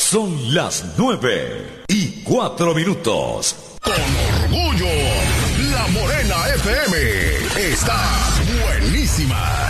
Son las 9:04. Con orgullo, La Morena FM está buenísima.